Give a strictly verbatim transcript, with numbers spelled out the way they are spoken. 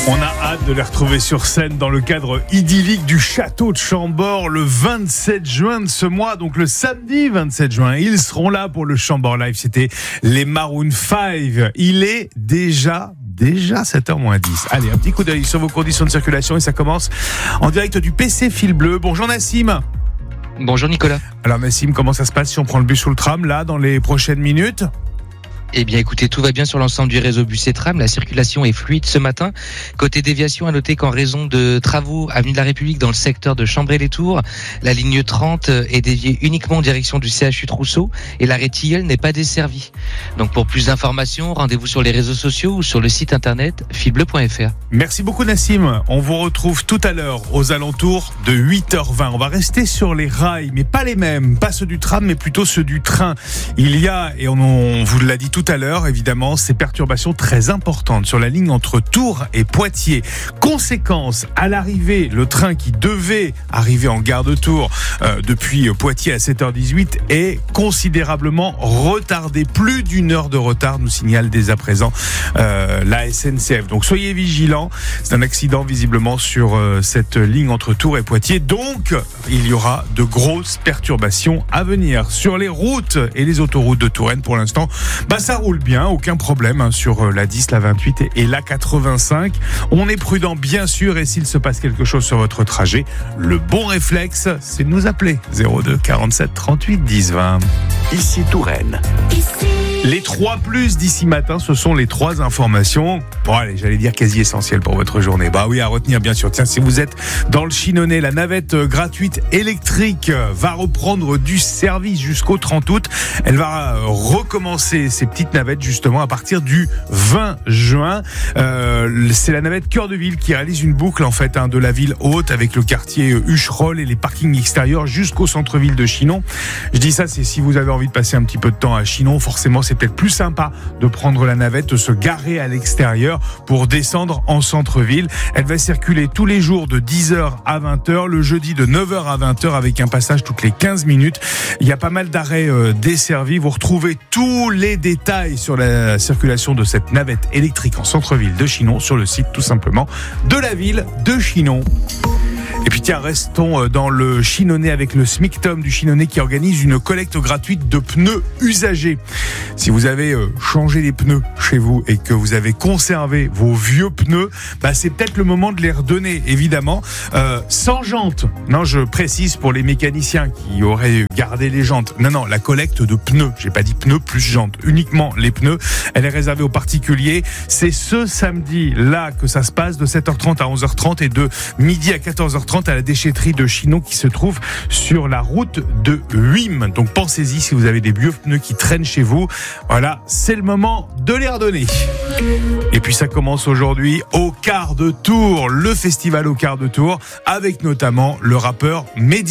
On a hâte de les retrouver sur scène dans le cadre idyllique du château de Chambord le vingt-sept juin de ce mois, donc le samedi vingt-sept juin. Ils seront là pour le Chambord Live. C'était les Maroon cinq. Il est déjà Déjà sept heures moins dix. Allez, un petit coup d'œil sur vos conditions de circulation et ça commence en direct du P C Fil Bleu. Bonjour Nassim. Bonjour Nicolas. Alors Nassim, comment ça se passe si on prend le bus ou le tram là dans les prochaines minutes ? Eh bien écoutez, tout va bien sur l'ensemble du réseau bus et tram. La circulation est fluide ce matin. Côté déviation, à noter qu'en raison de travaux avenue de la République dans le secteur de Chambray-les-Tours, la ligne trente est déviée uniquement en direction du C H U de Rousseau et l'arrêt Tilleul n'est pas desservi. Donc pour plus d'informations, rendez-vous sur les réseaux sociaux ou sur le site internet filbleu point f r. Merci beaucoup Nassim. On vous retrouve tout à l'heure aux alentours de huit heures vingt. On va rester sur les rails, mais pas les mêmes, pas ceux du tram, mais plutôt ceux du train. Il y a, et on, on vous l'a dit tout à l'heure, évidemment, ces perturbations très importantes sur la ligne entre Tours et Poitiers. Conséquence, à l'arrivée, le train qui devait arriver en gare de Tours euh, depuis Poitiers à sept heures dix-huit est considérablement retardé. Plus d'une heure de retard, nous signale dès à présent euh, la S N C F. Donc soyez vigilants. C'est un accident visiblement sur euh, cette ligne entre Tours et Poitiers. Donc, il y aura de grosses perturbations à venir sur les routes et les autoroutes de Touraine. Pour l'instant, bah ça roule bien, aucun problème hein, sur la dix, la vingt-huit et la quatre-vingt-cinq. On est prudent bien sûr, et s'il se passe quelque chose sur votre trajet, le bon réflexe, c'est de nous appeler zéro deux quarante-sept trente-huit dix vingt. Ici Touraine. Ici. Les trois plus d'ici matin, ce sont les trois informations, bon allez, j'allais dire quasi essentielles pour votre journée. Bah oui, à retenir bien sûr. Tiens, si vous êtes dans le Chinonais, la navette gratuite électrique va reprendre du service jusqu'au trente août. Elle va recommencer ses petites navettes justement à partir du vingt juin. Euh, c'est la navette Cœur de Ville qui réalise une boucle en fait hein, de la ville haute avec le quartier Hucherolle et les parkings extérieurs jusqu'au centre-ville de Chinon. Je dis ça, c'est si vous avez envie de passer un petit peu de temps à Chinon, forcément c'est peut-être plus sympa de prendre la navette, de se garer à l'extérieur pour descendre en centre-ville. Elle va circuler tous les jours de dix heures à vingt heures, le jeudi de neuf heures à vingt heures avec un passage toutes les quinze minutes. Il y a pas mal d'arrêts euh, desservis. Vous retrouvez tous les détails sur la circulation de cette navette électrique en centre-ville de Chinon sur le site tout simplement de la ville de Chinon. Et puis tiens, restons dans le Chinonais avec le SMICTOM du Chinonais qui organise une collecte gratuite de pneus usagés. Si vous avez changé les pneus chez vous et que vous avez conservé vos vieux pneus, bah c'est peut-être le moment de les redonner, évidemment. Euh, sans jantes. Non, je précise pour les mécaniciens qui auraient gardé les jantes. Non, non, la collecte de pneus. J'ai pas dit pneus plus jantes. Uniquement les pneus. Elle est réservée aux particuliers. C'est ce samedi-là que ça se passe de sept heures trente à onze heures trente et de midi à quatorze heures trente à la déchetterie de Chinon qui se trouve sur la route de Huim. Donc pensez-y si vous avez des vieux pneus qui traînent chez vous. Voilà, c'est le moment de les redonner. Et puis ça commence aujourd'hui au quart de tour, le festival au quart de tour, avec notamment le rappeur Mehdi.